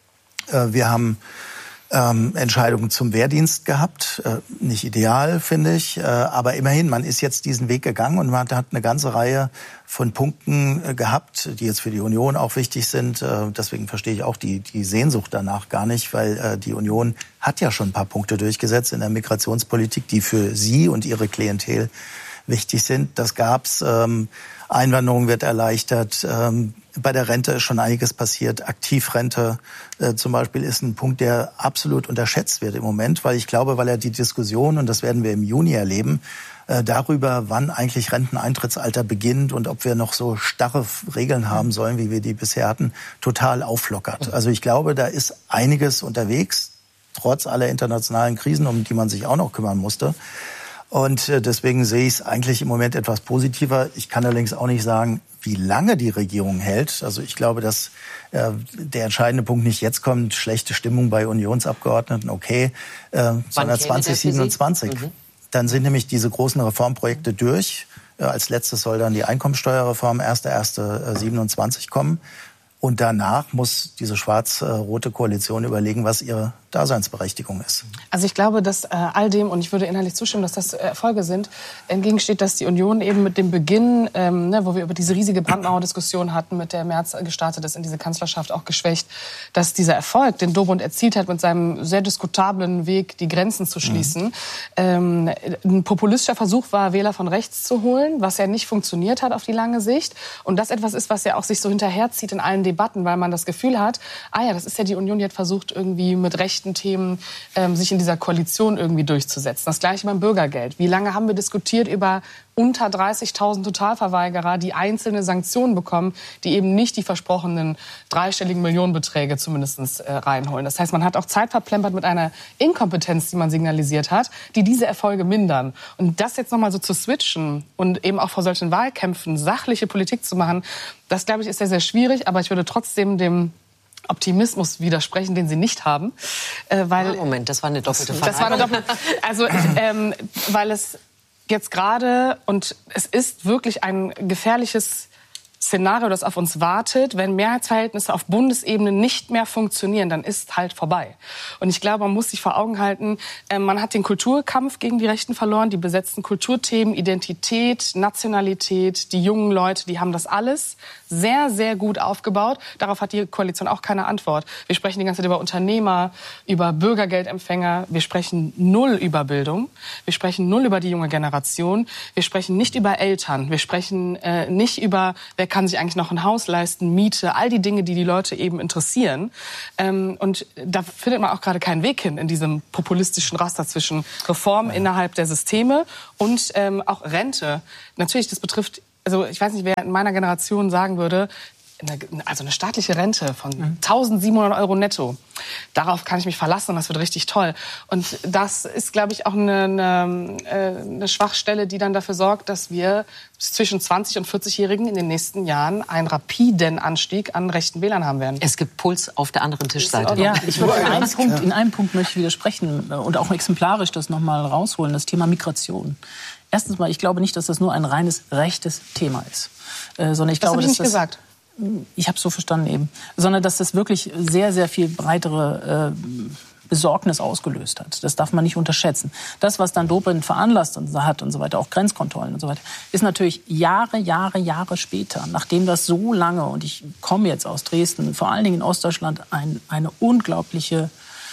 Wir haben Entscheidungen zum Wehrdienst gehabt. Nicht ideal, finde ich. Aber immerhin, man ist jetzt diesen Weg gegangen und man hat eine ganze Reihe von Punkten gehabt, die jetzt für die Union auch wichtig sind. Deswegen verstehe ich auch die Sehnsucht danach gar nicht, weil die Union hat ja schon ein paar Punkte durchgesetzt in der Migrationspolitik, die für sie und ihre Klientel wichtig sind. Das gab's. Einwanderung wird erleichtert. Bei der Rente ist schon einiges passiert. Aktivrente zum Beispiel ist ein Punkt, der absolut unterschätzt wird im Moment, weil ich glaube, weil er die Diskussion, und das werden wir im Juni erleben, darüber, wann eigentlich Renteneintrittsalter beginnt und ob wir noch so starre Regeln haben sollen, wie wir die bisher hatten, total auflockert. Also ich glaube, da ist einiges unterwegs, trotz aller internationalen Krisen, um die man sich auch noch kümmern musste. Und deswegen sehe ich es eigentlich im Moment etwas positiver. Ich kann allerdings auch nicht sagen, wie lange die Regierung hält. Also ich glaube, dass der entscheidende Punkt nicht jetzt kommt, schlechte Stimmung bei Unionsabgeordneten, okay, sondern 2027. Dann sind nämlich diese großen Reformprojekte durch. Als letztes soll dann die Einkommensteuerreform 1.1.27 kommen. Und danach muss diese schwarz-rote Koalition überlegen, was ihre Daseinsberechtigung ist. Also ich glaube, dass all dem, und ich würde inhaltlich zustimmen, dass das Erfolge sind, entgegensteht, dass die Union eben mit dem Beginn, wo wir über diese riesige Brandmauer-Diskussion hatten, mit der Merz gestartet ist, in diese Kanzlerschaft auch geschwächt, dass dieser Erfolg, den Dobrindt erzielt hat, mit seinem sehr diskutablen Weg, die Grenzen zu schließen, ein populistischer Versuch war, Wähler von rechts zu holen, was ja nicht funktioniert hat auf die lange Sicht. Und das etwas ist, was ja auch sich so hinterherzieht in allen Debatten, weil man das Gefühl hat, das ist ja die Union, die hat versucht, irgendwie mit rechten Themen sich in dieser Koalition irgendwie durchzusetzen. Das Gleiche beim Bürgergeld. Wie lange haben wir diskutiert über unter 30.000 Totalverweigerer, die einzelne Sanktionen bekommen, die eben nicht die versprochenen dreistelligen Millionenbeträge zumindest reinholen. Das heißt, man hat auch Zeit verplempert mit einer Inkompetenz, die man signalisiert hat, die diese Erfolge mindern. Und das jetzt nochmal so zu switchen und eben auch vor solchen Wahlkämpfen sachliche Politik zu machen, das, glaube ich, ist sehr, sehr schwierig. Aber ich würde trotzdem dem Optimismus widersprechen, den Sie nicht haben. Weil Moment, das war eine doppelte Frage. Das war eine doppelte, also, weil es jetzt gerade, und es ist wirklich ein gefährliches Szenario, das auf uns wartet, wenn Mehrheitsverhältnisse auf Bundesebene nicht mehr funktionieren, dann ist halt vorbei. Und ich glaube, man muss sich vor Augen halten, man hat den Kulturkampf gegen die Rechten verloren, die besetzten Kulturthemen, Identität, Nationalität, die jungen Leute, die haben das alles sehr, sehr gut aufgebaut. Darauf hat die Koalition auch keine Antwort. Wir sprechen die ganze Zeit über Unternehmer, über Bürgergeldempfänger. Wir sprechen null über Bildung. Wir sprechen null über die junge Generation. Wir sprechen nicht über Eltern. Wir sprechen nicht über, wer kann sich eigentlich noch ein Haus leisten, Miete, all die Dinge, die die Leute eben interessieren. Und da findet man auch gerade keinen Weg hin in diesem populistischen Raster zwischen Reform innerhalb der Systeme und auch Rente. Natürlich, das betrifft, also ich weiß nicht, wer in meiner Generation sagen würde, eine staatliche Rente von 1.700 € netto. Darauf kann ich mich verlassen und das wird richtig toll. Und das ist, glaube ich, auch eine Schwachstelle, die dann dafür sorgt, dass wir zwischen 20- und 40-Jährigen in den nächsten Jahren einen rapiden Anstieg an rechten Wählern haben werden. Es gibt Puls auf der anderen Tischseite. Ja, ich würde in einem Punkt möchte ich widersprechen und auch exemplarisch das nochmal rausholen, das Thema Migration. Erstens mal, ich glaube nicht, dass das nur ein reines rechtes Thema ist. Sondern ich glaube, habe ich nicht gesagt. Ich habe es so verstanden eben. Sondern dass das wirklich sehr, sehr viel breitere Besorgnis ausgelöst hat. Das darf man nicht unterschätzen. Das, was dann Dobrindt veranlasst hat und so weiter, auch Grenzkontrollen und so weiter, ist natürlich Jahre später, nachdem das so lange, und ich komme jetzt aus Dresden, vor allen Dingen in Ostdeutschland, eine unglaubliche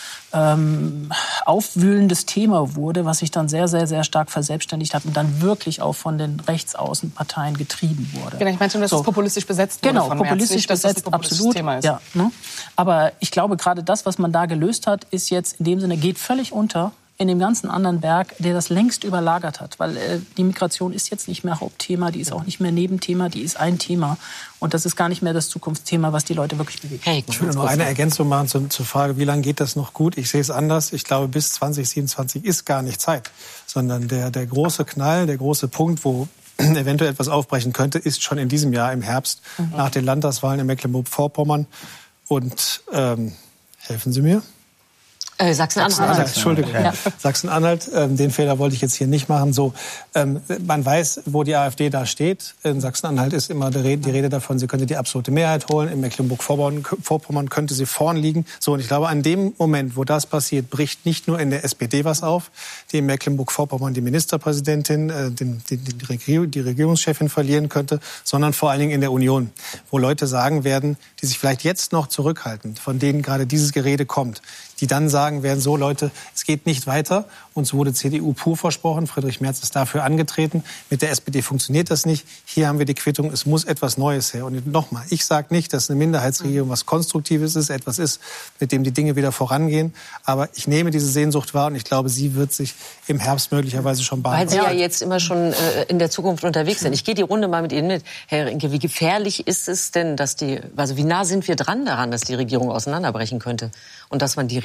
aufwühlendes Thema wurde, was sich dann sehr, sehr, sehr stark verselbstständigt hat und dann wirklich auch von den Rechtsaußenparteien getrieben wurde. Genau, ich meinte, dass es populistisch besetzt wurde. Genau, von populistisch Merz. Nicht, dass besetzt, das ein populistisches absolut. Thema ist. Ja, ne? Aber ich glaube, gerade das, was man da gelöst hat, ist jetzt in dem Sinne, geht völlig unter in dem ganzen anderen Berg, der das längst überlagert hat. Weil die Migration ist jetzt nicht mehr Hauptthema, die ist auch nicht mehr Nebenthema, die ist ein Thema. Und das ist gar nicht mehr das Zukunftsthema, was die Leute wirklich bewegt. Hey, ich würde noch eine Ergänzung machen zur Frage, wie lange geht das noch gut? Ich sehe es anders. Ich glaube, bis 2027 ist gar nicht Zeit. Sondern der große Knall, der große Punkt, wo eventuell etwas aufbrechen könnte, ist schon in diesem Jahr im Herbst, nach den Landtagswahlen in Mecklenburg-Vorpommern. Und helfen Sie mir? Sachsen-Anhalt. Entschuldigung. Ja. Sachsen-Anhalt, den Fehler wollte ich jetzt hier nicht machen. So, man weiß, wo die AfD da steht. In Sachsen-Anhalt ist immer die Rede davon, sie könnte die absolute Mehrheit holen. In Mecklenburg-Vorpommern könnte sie vorn liegen. So, und ich glaube, an dem Moment, wo das passiert, bricht nicht nur in der SPD was auf, die in Mecklenburg-Vorpommern die Ministerpräsidentin, die Regierungschefin verlieren könnte, sondern vor allen Dingen in der Union, wo Leute sagen werden, die sich vielleicht jetzt noch zurückhalten, von denen gerade dieses Gerede kommt, die dann sagen werden, so Leute, es geht nicht weiter. Uns wurde CDU pur versprochen, Friedrich Merz ist dafür angetreten. Mit der SPD funktioniert das nicht. Hier haben wir die Quittung, es muss etwas Neues her. Und nochmal, ich sage nicht, dass eine Minderheitsregierung was Konstruktives ist, etwas ist, mit dem die Dinge wieder vorangehen. Aber ich nehme diese Sehnsucht wahr und ich glaube, sie wird sich im Herbst möglicherweise schon behalten. Weil Sie ja jetzt immer schon in der Zukunft unterwegs sind. Ich gehe die Runde mal mit Ihnen mit. Herr Rinke, wie gefährlich ist es denn, wie nah sind wir dran daran, dass die Regierung auseinanderbrechen könnte? Und dass man die Risiken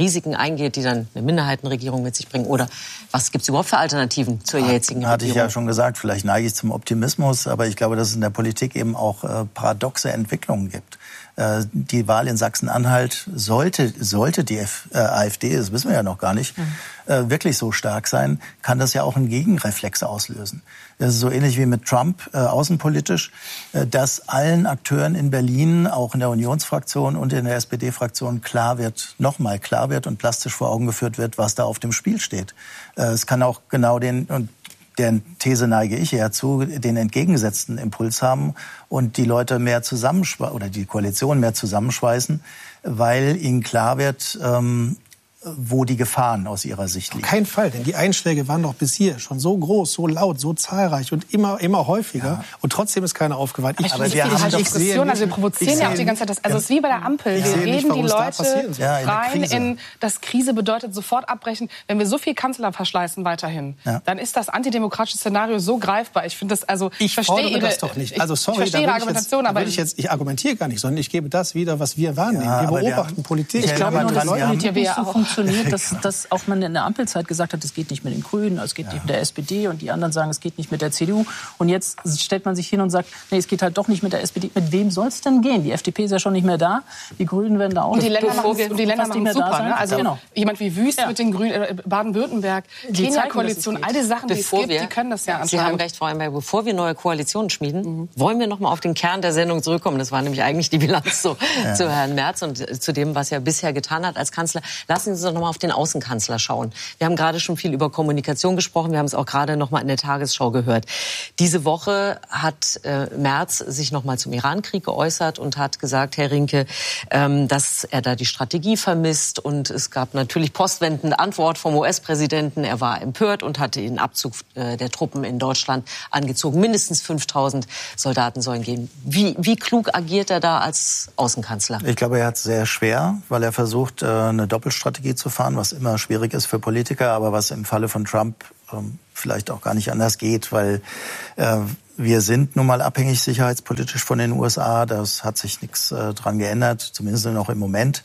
eingeht, die dann eine Minderheitenregierung mit sich bringen? Oder was gibt es überhaupt für Alternativen zur jetzigen Regierung? Hatte ich ja schon gesagt, vielleicht neige ich zum Optimismus, aber ich glaube, dass es in der Politik eben auch paradoxe Entwicklungen gibt. Die Wahl in Sachsen-Anhalt sollte die AfD, das wissen wir ja noch gar nicht, wirklich so stark sein, kann das ja auch einen Gegenreflex auslösen. Das ist so ähnlich wie mit Trump außenpolitisch, dass allen Akteuren in Berlin, auch in der Unionsfraktion und in der SPD-Fraktion nochmal klar wird und plastisch vor Augen geführt wird, was da auf dem Spiel steht. Es kann auch genau deren These neige ich eher zu, den entgegengesetzten Impuls haben und die Leute mehr oder die Koalition mehr zusammenschweißen, weil ihnen klar wird, wo die Gefahren aus ihrer Sicht liegen. Auf keinen Fall, denn die Einschläge waren doch bis hier schon so groß, so laut, so zahlreich und immer häufiger. Ja. Und trotzdem ist keiner aufgewacht. Aber wir haben doch Diskussion, also wir provozieren ja auch die ganze Zeit. Also es ist wie bei der Ampel. Wir reden die Leute rein in, dass Krise bedeutet, sofort abbrechen. Wenn wir so viel Kanzler verschleißen weiterhin, dann ist das antidemokratische Szenario so greifbar. Ich finde das, also ich verstehe das doch nicht. Also sorry, ich verstehe Ihre Argumentation, aber ich argumentiere gar nicht, sondern ich gebe das wieder, was wir wahrnehmen. Wir beobachten Politik. Ich glaube nur, dass dass auch man in der Ampelzeit gesagt hat, es geht nicht mit den Grünen, es geht nicht mit der SPD und die anderen sagen, es geht nicht mit der CDU. Und jetzt stellt man sich hin und sagt, nee, es geht halt doch nicht mit der SPD. Mit wem soll es denn gehen? Die FDP ist ja schon nicht mehr da, die Grünen werden da auch. Und die Länder machen super, ne? Also jemand wie Wüst mit den Grünen, Baden-Württemberg, Kenia-Koalition, all die Sachen, die es gibt, die können das ja anscheinend. Sie haben recht, Frau Einberg, bevor wir neue Koalitionen schmieden, wollen wir noch mal auf den Kern der Sendung zurückkommen. Das war nämlich eigentlich die Bilanz zu Herrn Merz und zu dem, was er bisher getan hat als Kanzler. Lassen Sie uns doch noch mal auf den Außenkanzler schauen. Wir haben gerade schon viel über Kommunikation gesprochen. Wir haben es auch gerade noch mal in der Tagesschau gehört. Diese Woche hat Merz sich noch mal zum Irankrieg geäußert und hat gesagt, Herr Rinke, dass er da die Strategie vermisst. Und es gab natürlich postwendende Antwort vom US-Präsidenten. Er war empört und hatte den Abzug der Truppen in Deutschland angezogen. Mindestens 5.000 Soldaten sollen gehen. Wie klug agiert er da als Außenkanzler? Ich glaube, er hat es sehr schwer, weil er versucht, eine Doppelstrategie zu fahren, was immer schwierig ist für Politiker, aber was im Falle von Trump vielleicht auch gar nicht anders geht, weil wir sind nun mal abhängig sicherheitspolitisch von den USA. Das hat sich nichts dran geändert, zumindest noch im Moment.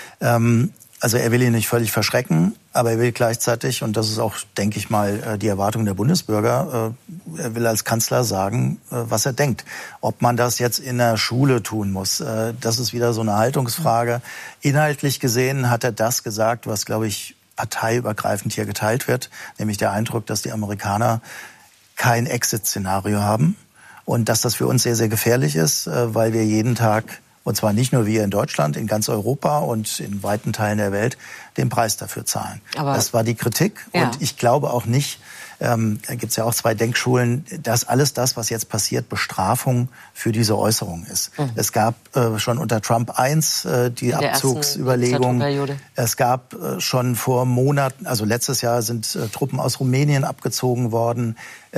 Also er will ihn nicht völlig verschrecken, aber er will gleichzeitig, und das ist auch, denke ich mal, die Erwartung der Bundesbürger, er will als Kanzler sagen, was er denkt. Ob man das jetzt in der Schule tun muss, das ist wieder so eine Haltungsfrage. Inhaltlich gesehen hat er das gesagt, was, glaube ich, parteiübergreifend hier geteilt wird, nämlich der Eindruck, dass die Amerikaner kein Exit-Szenario haben und dass das für uns sehr, sehr gefährlich ist, weil wir jeden Tag, und zwar nicht nur wir in Deutschland, in ganz Europa und in weiten Teilen der Welt, den Preis dafür zahlen. Aber das war die Kritik. Ja. Und ich glaube auch nicht, da gibt es ja auch zwei Denkschulen, dass alles das, was jetzt passiert, Bestrafung für diese Äußerung ist. Es gab schon unter Trump 1 die Abzugsüberlegung. Es gab schon vor Monaten, also letztes Jahr sind Truppen aus Rumänien abgezogen worden.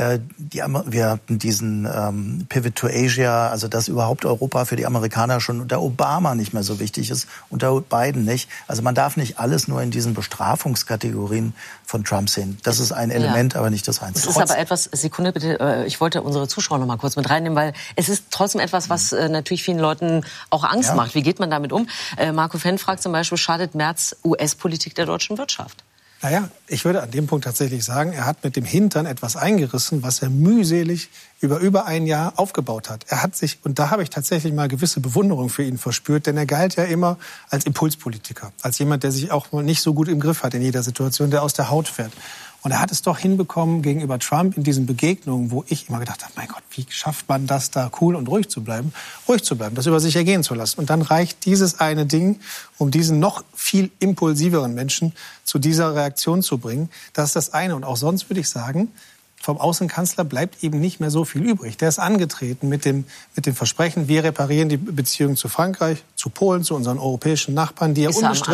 Wir hatten diesen Pivot to Asia, also dass überhaupt Europa für die Amerikaner schon unter Obama nicht mehr so wichtig ist, unter Biden nicht. Also man darf nicht alles nur in diesen Bestrafungskategorien von Trump sehen. Das ist ein Element, aber nicht das Einzige. Es ist aber etwas, Sekunde bitte, ich wollte unsere Zuschauer noch mal kurz mit reinnehmen, weil es ist trotzdem etwas, was natürlich vielen Leuten auch Angst macht. Wie geht man damit um? Marco Fenn fragt zum Beispiel, schadet Merz US-Politik der deutschen Wirtschaft? Naja, ich würde an dem Punkt tatsächlich sagen, er hat mit dem Hintern etwas eingerissen, was er mühselig über ein Jahr aufgebaut hat. Er hat sich, und da habe ich tatsächlich mal gewisse Bewunderung für ihn verspürt, denn er galt ja immer als Impulspolitiker, als jemand, der sich auch nicht so gut im Griff hat in jeder Situation, der aus der Haut fährt. Und er hat es doch hinbekommen gegenüber Trump in diesen Begegnungen, wo ich immer gedacht habe, mein Gott, wie schafft man das, da cool und ruhig zu bleiben, das über sich ergehen zu lassen. Und dann reicht dieses eine Ding, um diesen noch viel impulsiveren Menschen zu dieser Reaktion zu bringen. Das ist das eine. Und auch sonst würde ich sagen, vom Außenkanzler bleibt eben nicht mehr so viel übrig. Der ist angetreten mit dem Versprechen, wir reparieren die Beziehungen zu Frankreich, zu Polen, zu unseren europäischen Nachbarn, die ja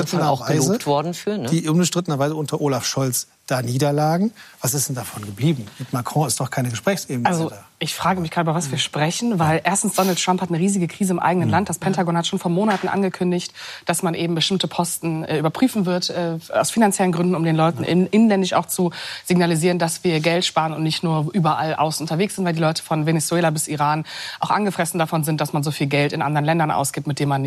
unbestrittenerweise unter Olaf Scholz da niederlagen. Was ist denn davon geblieben? Mit Macron ist doch keine Gesprächsebene da. Ich frage mich gerade, über was wir sprechen, weil erstens Donald Trump hat eine riesige Krise im eigenen Land. Das Pentagon hat schon vor Monaten angekündigt, dass man eben bestimmte Posten überprüfen wird, aus finanziellen Gründen, um den Leuten inländisch auch zu signalisieren, dass wir Geld sparen und nicht nur überall außen unterwegs sind, weil die Leute von Venezuela bis Iran auch angefressen davon sind, dass man so viel Geld in anderen Ländern ausgibt, mit dem man nichts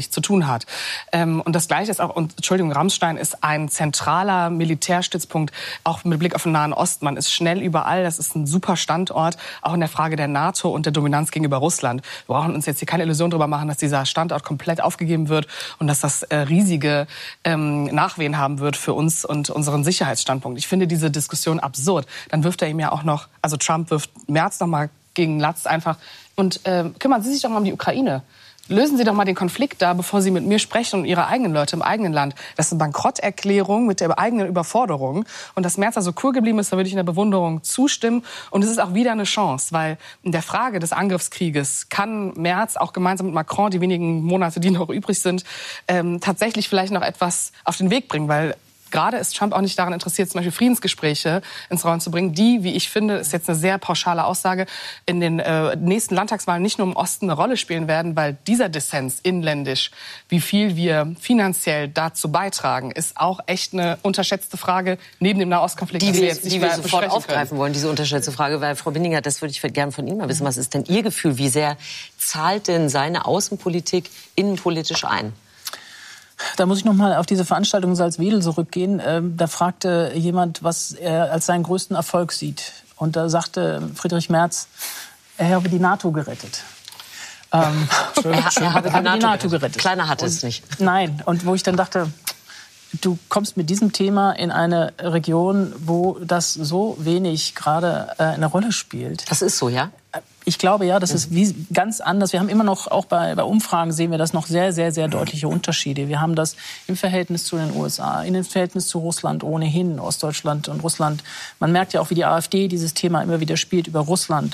wenig zu tun hat. Und das Gleiche ist auch, und Entschuldigung, Ramstein ist ein zentraler Militärstützpunkt, auch mit Blick auf den Nahen Osten. Man ist schnell überall, das ist ein super Standort, auch in der Frage der NATO und der Dominanz gegenüber Russland. Wir brauchen uns jetzt hier keine Illusion darüber machen, dass dieser Standort komplett aufgegeben wird und dass das riesige Nachwehen haben wird für uns und unseren Sicherheitsstandpunkt. Ich finde diese Diskussion absurd. Dann wirft er ihm ja auch noch, also Trump wirft Merz noch mal gegen Latz einfach. Und kümmern Sie sich doch mal um die Ukraine. Lösen Sie doch mal den Konflikt da, bevor Sie mit mir sprechen und Ihre eigenen Leute im eigenen Land. Das ist eine Bankrotterklärung mit der eigenen Überforderung. Und dass Merz da so cool geblieben ist, da würde ich in der Bewunderung zustimmen. Und es ist auch wieder eine Chance, weil in der Frage des Angriffskrieges kann Merz auch gemeinsam mit Macron, die wenigen Monate, die noch übrig sind, tatsächlich vielleicht noch etwas auf den Weg bringen, weil gerade ist Trump auch nicht daran interessiert, zum Beispiel Friedensgespräche ins Rollen zu bringen, die, wie ich finde, ist jetzt eine sehr pauschale Aussage, in den nächsten Landtagswahlen nicht nur im Osten eine Rolle spielen werden, weil dieser Dissens inländisch, wie viel wir finanziell dazu beitragen, ist auch echt eine unterschätzte Frage neben dem Nahostkonflikt. Die wir sofort aufgreifen wollen, diese unterschätzte Frage, weil Frau Binninger, das würde ich gerne von Ihnen mal wissen. Was ist denn Ihr Gefühl? Wie sehr zahlt denn seine Außenpolitik innenpolitisch ein? Da muss ich noch mal auf diese Veranstaltung Salzwedel zurückgehen. Da fragte jemand, was er als seinen größten Erfolg sieht. Und da sagte Friedrich Merz, er habe die NATO gerettet. Er habe die NATO gerettet. Kleiner hatte es nicht. Nein, und wo ich dann dachte, du kommst mit diesem Thema in eine Region, wo das so wenig gerade eine Rolle spielt. Das ist so, ja? Ich glaube, ja, das ist ganz anders. Wir haben immer noch, auch bei Umfragen sehen wir das noch sehr, sehr, sehr deutliche Unterschiede. Wir haben das im Verhältnis zu den USA, in dem Verhältnis zu Russland ohnehin, Ostdeutschland und Russland. Man merkt ja auch, wie die AfD dieses Thema immer wieder spielt über Russland.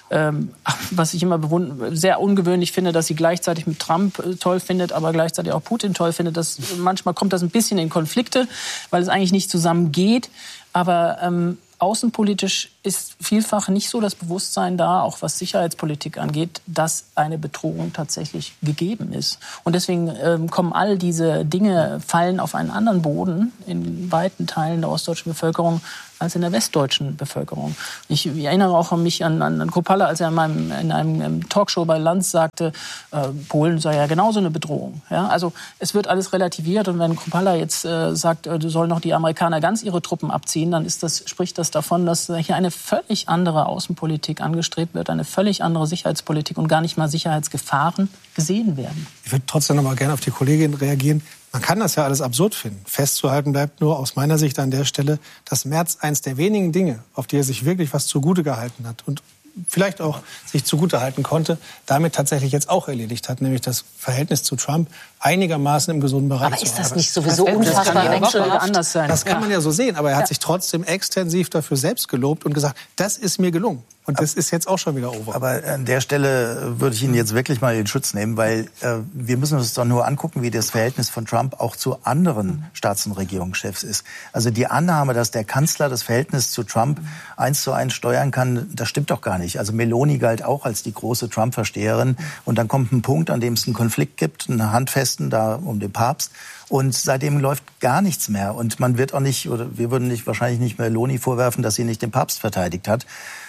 Was ich immer sehr ungewöhnlich finde, dass sie gleichzeitig mit Trump toll findet, aber gleichzeitig auch Putin toll findet. Manchmal kommt das ein bisschen in Konflikte, weil es eigentlich nicht zusammengeht. Aber außenpolitisch ist vielfach nicht so das Bewusstsein da, auch was Sicherheitspolitik angeht, dass eine Bedrohung tatsächlich gegeben ist. Und deswegen kommen all diese Dinge, fallen auf einen anderen Boden in weiten Teilen der ostdeutschen Bevölkerung als in der westdeutschen Bevölkerung. Ich erinnere auch an mich an Kruppalla, als er in einem Talkshow bei Lanz sagte, Polen sei ja genauso eine Bedrohung. Ja? Also es wird alles relativiert. Und wenn Kruppalla jetzt sagt, sollen noch die Amerikaner ganz ihre Truppen abziehen, dann spricht das davon, dass hier eine völlig andere Außenpolitik angestrebt wird, eine völlig andere Sicherheitspolitik und gar nicht mal Sicherheitsgefahren gesehen werden. Ich würde trotzdem noch mal gerne auf die Kollegin reagieren. Man kann das ja alles absurd finden. Festzuhalten bleibt nur aus meiner Sicht an der Stelle, dass Merz eins der wenigen Dinge, auf die er sich wirklich was zugute gehalten hat und vielleicht auch sich zugute halten konnte, damit tatsächlich jetzt auch erledigt hat, nämlich das Verhältnis zu Trump einigermaßen im gesunden Bereich. Aber ist das nicht sowieso unfassbar anders sein? Das kann man ja so sehen, aber er hat sich trotzdem extensiv dafür selbst gelobt und gesagt, das ist mir gelungen. Und das ist jetzt auch schon wieder over. Aber an der Stelle würde ich ihn jetzt wirklich mal in Schutz nehmen, weil wir müssen uns doch nur angucken, wie das Verhältnis von Trump auch zu anderen Staats- und Regierungschefs ist. Also die Annahme, dass der Kanzler das Verhältnis zu Trump 1:1 steuern kann, das stimmt doch gar nicht. Also Meloni galt auch als die große Trump-Versteherin. Und dann kommt ein Punkt, an dem es einen Konflikt gibt, einen handfesten da um den Papst. Und seitdem läuft gar nichts mehr. Und man wird auch nicht, oder wir würden wahrscheinlich nicht Meloni vorwerfen, dass sie nicht den Papst verteidigt hat.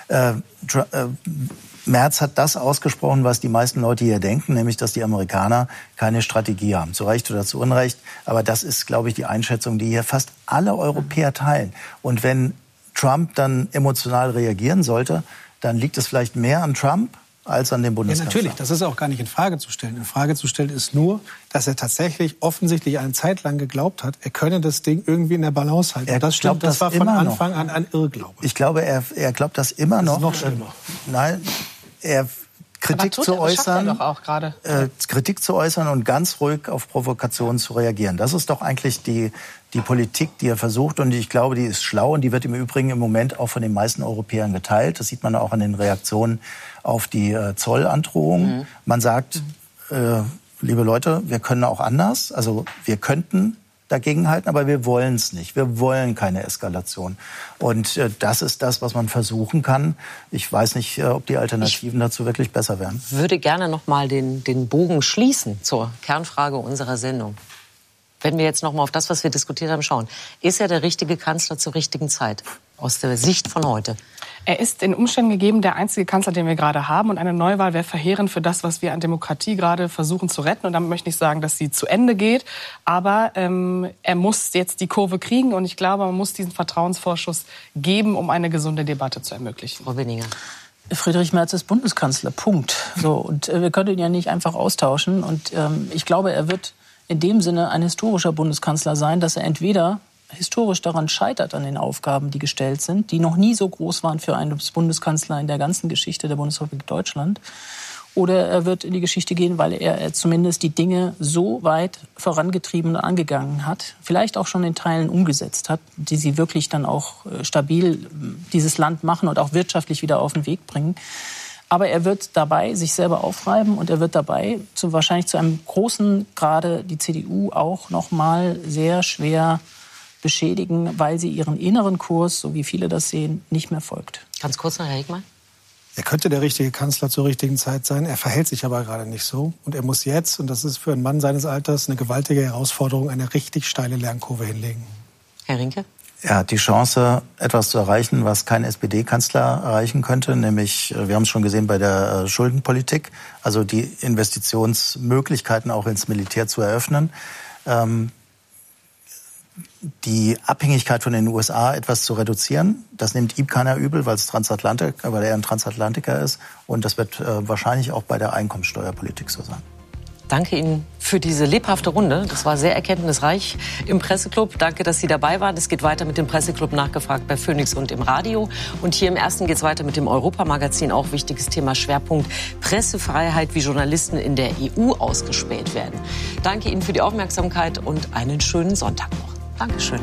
Merz hat das ausgesprochen, was die meisten Leute hier denken, nämlich, dass die Amerikaner keine Strategie haben. Zu Recht oder zu Unrecht. Aber das ist, glaube ich, die Einschätzung, die hier fast alle Europäer teilen. Und wenn Trump dann emotional reagieren sollte, dann liegt es vielleicht mehr an Trump als an dem Bundeskanzler. Ja, natürlich, das ist auch gar nicht in Frage zu stellen. In Frage zu stellen ist nur, dass er tatsächlich offensichtlich eine Zeit lang geglaubt hat, er könne das Ding irgendwie in der Balance halten. Das stimmt, das war von Anfang an ein Irrglaube. Ich glaube, er glaubt das immer noch. Das ist noch schlimmer. Nein, Kritik zu äußern und ganz ruhig auf Provokationen zu reagieren. Das ist doch eigentlich die Politik, die er versucht. Und ich glaube, die ist schlau und die wird im Übrigen im Moment auch von den meisten Europäern geteilt. Das sieht man auch an den Reaktionen auf die Zollandrohung. Man sagt, liebe Leute, wir können auch anders. Also wir könnten dagegenhalten, aber wir wollen es nicht. Wir wollen keine Eskalation. Und das ist das, was man versuchen kann. Ich weiß nicht, ob die Alternativen dazu wirklich besser wären. Ich würde gerne noch mal den Bogen schließen zur Kernfrage unserer Sendung. Wenn wir jetzt noch mal auf das, was wir diskutiert haben, schauen. Ist er der richtige Kanzler zur richtigen Zeit? aus der Sicht von heute? Er ist in Umständen gegeben der einzige Kanzler, den wir gerade haben. Und eine Neuwahl wäre verheerend für das, was wir an Demokratie gerade versuchen zu retten. Und damit möchte ich nicht sagen, dass sie zu Ende geht. Aber er muss jetzt die Kurve kriegen. Und ich glaube, man muss diesen Vertrauensvorschuss geben, um eine gesunde Debatte zu ermöglichen. Frau Winninger. Friedrich Merz ist Bundeskanzler, Punkt. So, und wir können ihn ja nicht einfach austauschen. Und ich glaube, er wird in dem Sinne ein historischer Bundeskanzler sein, dass er entweder historisch daran scheitert, an den Aufgaben, die gestellt sind, die noch nie so groß waren für einen Bundeskanzler in der ganzen Geschichte der Bundesrepublik Deutschland. Oder er wird in die Geschichte gehen, weil er zumindest die Dinge so weit vorangetrieben und angegangen hat, vielleicht auch schon in Teilen umgesetzt hat, die sie wirklich dann auch stabil dieses Land machen und auch wirtschaftlich wieder auf den Weg bringen. Aber er wird dabei sich selber aufreiben und er wird dabei wahrscheinlich zu einem großen Grade die CDU auch noch mal sehr schwer beschädigen, weil sie ihren inneren Kurs, so wie viele das sehen, nicht mehr folgt. Ganz kurz noch, Herr Hegmann. Er könnte der richtige Kanzler zur richtigen Zeit sein. Er verhält sich aber gerade nicht so. Und er muss jetzt, und das ist für einen Mann seines Alters eine gewaltige Herausforderung, eine richtig steile Lernkurve hinlegen. Herr Rinke? Er hat die Chance, etwas zu erreichen, was kein SPD-Kanzler erreichen könnte. Nämlich, wir haben es schon gesehen bei der Schuldenpolitik, also die Investitionsmöglichkeiten auch ins Militär zu eröffnen. Die Abhängigkeit von den USA etwas zu reduzieren. Das nimmt ihm keiner übel, weil er ein Transatlantiker ist. Und das wird wahrscheinlich auch bei der Einkommensteuerpolitik so sein. Danke Ihnen für diese lebhafte Runde. Das war sehr erkenntnisreich im Presseclub. Danke, dass Sie dabei waren. Es geht weiter mit dem Presseclub nachgefragt bei Phoenix und im Radio. Und hier im Ersten geht es weiter mit dem Europamagazin. Auch wichtiges Thema, Schwerpunkt Pressefreiheit, wie Journalisten in der EU ausgespäht werden. Danke Ihnen für die Aufmerksamkeit und einen schönen Sonntag noch. Dankeschön.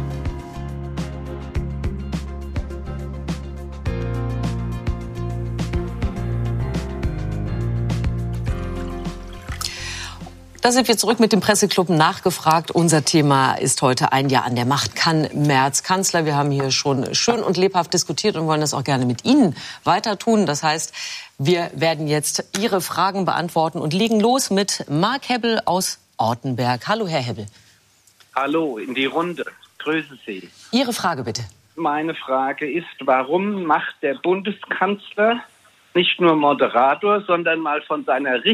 Da sind wir zurück mit dem Presseclub nachgefragt. Unser Thema ist heute ein Jahr an der Macht. Kann Merz Kanzler? Wir haben hier schon schön und lebhaft diskutiert und wollen das auch gerne mit Ihnen weiter tun. Das heißt, wir werden jetzt Ihre Fragen beantworten und legen los mit Marc Hebbel aus Ortenberg. Hallo, Herr Hebbel. Hallo, in die Runde. Grüße Sie. Ihre Frage bitte. Meine Frage ist, warum macht der Bundeskanzler nicht nur Moderator, sondern mal von seiner